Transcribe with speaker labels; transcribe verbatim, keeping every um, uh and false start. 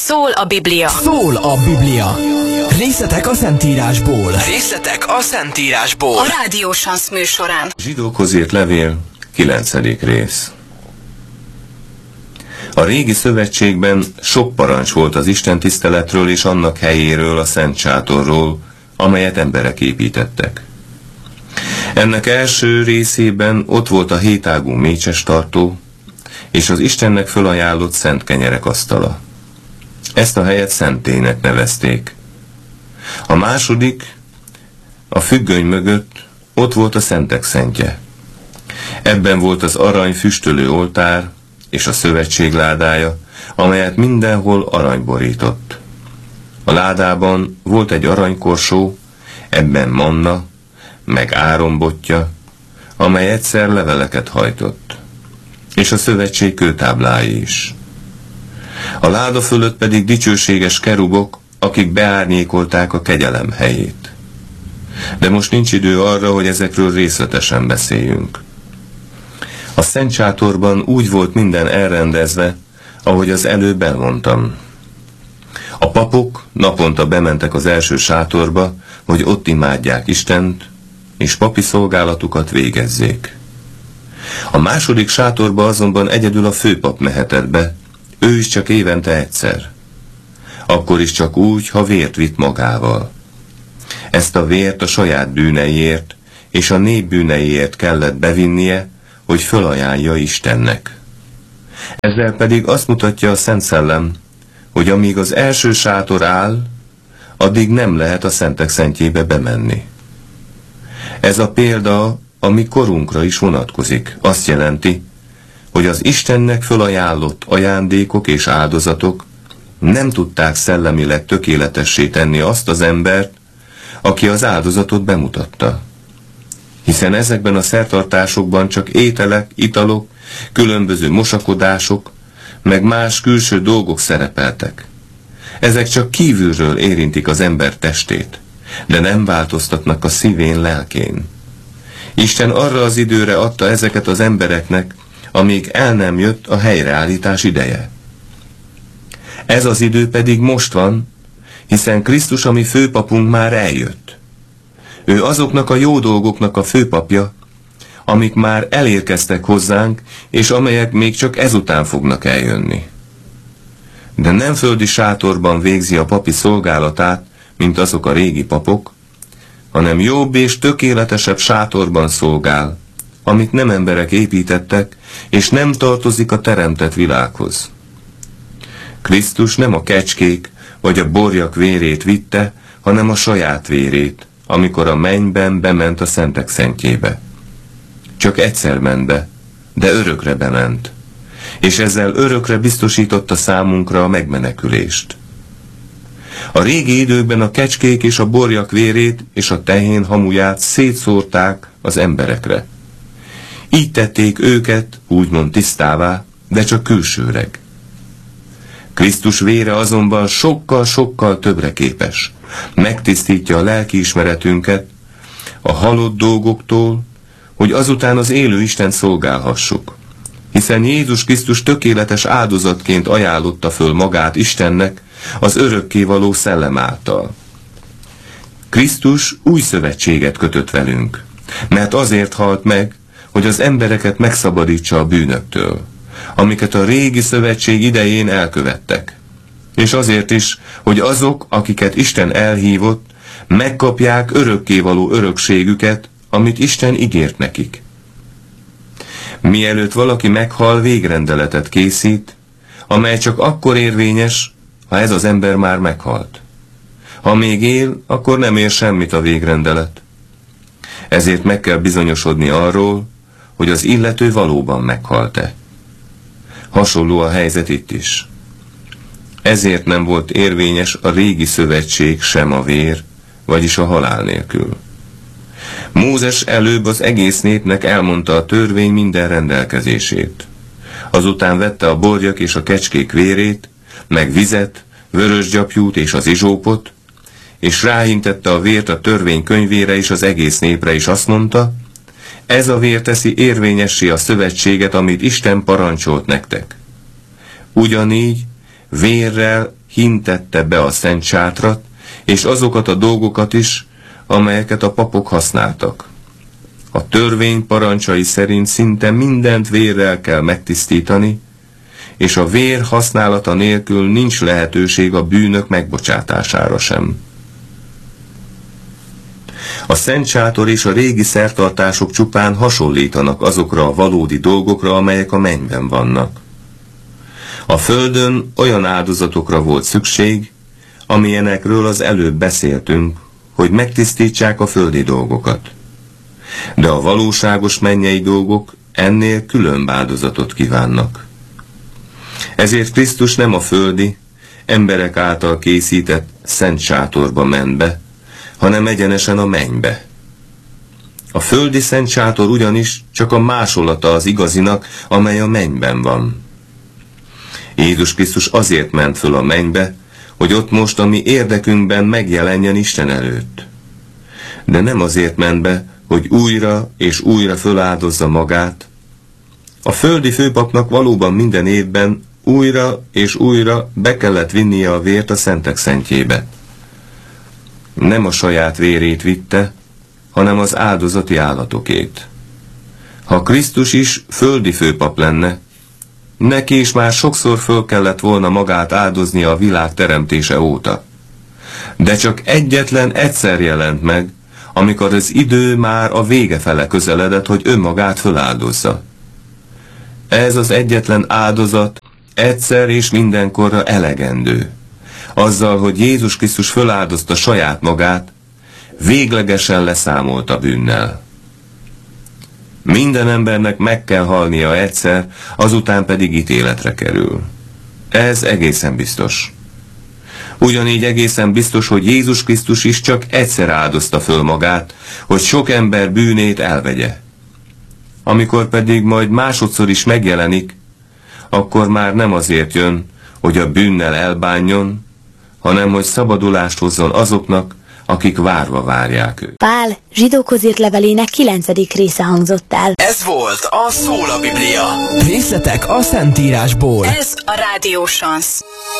Speaker 1: Szól a Biblia.
Speaker 2: Szól a Biblia. Részletek a Szentírásból.
Speaker 3: Részletek a Szentírásból.
Speaker 1: A Rádió Sansz műsorán.
Speaker 4: Zsidókhoz írt levél, kilencedik rész. A régi szövetségben sok parancs volt az istentiszteletről és annak helyéről, a Szent Sátorról, amelyet emberek építettek. Ennek első részében ott volt a hétágú mécsestartó, és az Istennek fölajánlott szent kenyerek asztala. Ezt a helyet szentélynek nevezték. A második, a függöny mögött ott volt a szentek szentje. Ebben volt az arany füstölő oltár és a szövetség ládája, amelyet mindenhol arany borított. A ládában volt egy aranykorsó, ebben manna, meg árombotja, amely egyszer leveleket hajtott, és a szövetség kőtáblái is. A láda fölött pedig dicsőséges kerubok, akik beárnyékolták a kegyelem helyét. De most nincs idő arra, hogy ezekről részletesen beszéljünk. A Szent Sátorban úgy volt minden elrendezve, ahogy az előbb elmondtam. A papok naponta bementek az első sátorba, hogy ott imádják Istent, és papi szolgálatukat végezzék. A második sátorba azonban egyedül a főpap mehetett be, ő is csak évente egyszer. Akkor is csak úgy, ha vért vitt magával. Ezt a vért a saját bűneiért és a nép bűneiért kellett bevinnie, hogy fölajánlja Istennek. Ezzel pedig azt mutatja a Szent Szellem, hogy amíg az első sátor áll, addig nem lehet a szentek szentjébe bemenni. Ez a példa a mi korunkra is vonatkozik. Azt jelenti, hogy az Istennek fölajánlott ajándékok és áldozatok nem tudták szellemileg tökéletessé tenni azt az embert, aki az áldozatot bemutatta. Hiszen ezekben a szertartásokban csak ételek, italok, különböző mosakodások, meg más külső dolgok szerepeltek. Ezek csak kívülről érintik az ember testét, de nem változtatnak a szívén, lelkén. Isten arra az időre adta ezeket az embereknek, amíg el nem jött a helyreállítás ideje. Ez az idő pedig most van, hiszen Krisztus, a mi főpapunk, már eljött. Ő azoknak a jó dolgoknak a főpapja, amik már elérkeztek hozzánk, és amelyek még csak ezután fognak eljönni. De nem földi sátorban végzi a papi szolgálatát, mint azok a régi papok, hanem jobb és tökéletesebb sátorban szolgál, amit nem emberek építettek, és nem tartozik a teremtett világhoz. Krisztus nem a kecskék vagy a borjak vérét vitte, hanem a saját vérét, amikor a mennyben bement a szentek szentjébe. Csak egyszer ment be, de örökre bement, és ezzel örökre biztosította számunkra a megmenekülést. A régi időkben a kecskék és a borjak vérét és a tehén hamuját szétszórták az emberekre. Így tették őket úgymond tisztává, de csak külsőleg. Krisztus vére azonban sokkal-sokkal többre képes. Megtisztítja a lelkiismeretünket a halott dolgoktól, hogy azután az élő Isten szolgálhassuk. Hiszen Jézus Krisztus tökéletes áldozatként ajánlotta föl magát Istennek az örökkévaló Szellem által. Krisztus új szövetséget kötött velünk, mert azért halt meg, hogy az embereket megszabadítsa a bűnöktől, amiket a régi szövetség idején elkövettek. És azért is, hogy azok, akiket Isten elhívott, megkapják örökkévaló örökségüket, amit Isten ígért nekik. Mielőtt valaki meghal, végrendeletet készít, amely csak akkor érvényes, ha ez az ember már meghalt. Ha még él, akkor nem ér semmit a végrendelet. Ezért meg kell bizonyosodni arról, hogy az illető valóban meghalt-e. Hasonló a helyzet itt is. Ezért nem volt érvényes a régi szövetség sem a vér, vagyis a halál nélkül. Mózes előbb az egész népnek elmondta a törvény minden rendelkezését. Azután vette a borjak és a kecskék vérét, meg vizet, vörös gyapjút és az izsópot, és ráhintette a vért a törvény könyvére és az egész népre, és azt mondta, ez a vér teszi érvényessé a szövetséget, amit Isten parancsolt nektek. Ugyanígy vérrel hintette be a szent sátrat, és azokat a dolgokat is, amelyeket a papok használtak. A törvény parancsai szerint szinte mindent vérrel kell megtisztítani, és a vér használata nélkül nincs lehetőség a bűnök megbocsátására sem. A szent sátor és a régi szertartások csupán hasonlítanak azokra a valódi dolgokra, amelyek a mennyben vannak. A földön olyan áldozatokra volt szükség, amilyenekről az előbb beszéltünk, hogy megtisztítsák a földi dolgokat. De a valóságos mennyei dolgok ennél különb áldozatot kívánnak. Ezért Krisztus nem a földi, emberek által készített szent sátorba ment be, hanem egyenesen a mennybe. A földi szent sátor ugyanis csak a másolata az igazinak, amely a mennyben van. Jézus Krisztus azért ment föl a mennybe, hogy ott most a mi érdekünkben megjelenjen Isten előtt. De nem azért ment be, hogy újra és újra föláldozza magát. A földi főpapnak valóban minden évben újra és újra be kellett vinnie a vért a szentek szentjébe. Nem a saját vérét vitte, hanem az áldozati állatokét. Ha Krisztus is földi főpap lenne, neki is már sokszor föl kellett volna magát áldoznia a világ teremtése óta. De csak egyetlen egyszer jelent meg, amikor az idő már a vége fele közeledett, hogy önmagát föláldozza. Ez az egyetlen áldozat egyszer és mindenkorra elegendő. Azzal, hogy Jézus Krisztus föláldozta saját magát, véglegesen leszámolt a bűnnel. Minden embernek meg kell halnia egyszer, azután pedig ítéletre kerül. Ez egészen biztos. Ugyanígy egészen biztos, hogy Jézus Krisztus is csak egyszer áldozta föl magát, hogy sok ember bűnét elvegye. Amikor pedig majd másodszor is megjelenik, akkor már nem azért jön, hogy a bűnnel elbánjon, hanem hogy szabadulást hozzon azoknak, akik várva várják őt.
Speaker 5: Pál zsidókhoz írt levelének kilencedik része hangzott el.
Speaker 3: Ez volt a Szól a Biblia.
Speaker 2: Részletek a Szentírásból.
Speaker 1: Ez a Rádió Sansz.